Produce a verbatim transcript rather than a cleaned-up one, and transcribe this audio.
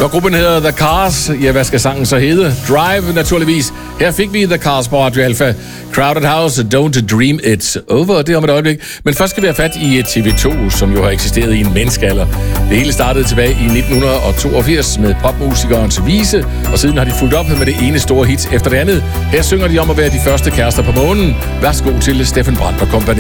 Når gruppen hedder The Cars, ja, hvad skal sangen så hedde? Drive, naturligvis. Her fik vi The Cars på Radio Alpha. Crowded House, Don't Dream It's Over. Det om et øjeblik. Men først skal vi have fat i T V to, som jo har eksisteret i en menneskealder. Det hele startede tilbage i nitten toogfirs med popmusikerens Vise, og siden har de fulgt op med det ene store hit efter det andet. Her synger de om at være de første kærester på månen. Værsgo til Steffen Brandt og kompagni.